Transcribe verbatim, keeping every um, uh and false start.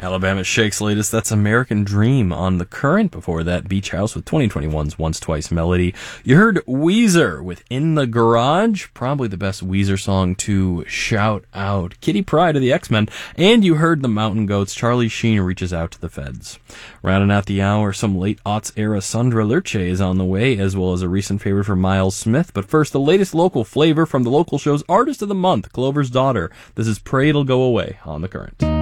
Alabama Shake's latest, that's American Dream on The Current. Before that, Beach House with twenty twenty-one's Once Twice Melody. You heard Weezer with In the Garage, probably the best Weezer song to shout out. Kitty Pryde of the X-Men. And you heard the Mountain Goats, Charlie Sheen Reaches Out to the Feds. Rounding out the hour, some late aughts era Sandra Lerche is on the way, as well as a recent favorite for Miles Smith. But first, the latest local flavor from the local show's Artist of the Month, Clover's Daughter. This is Pray It'll Go Away on The Current.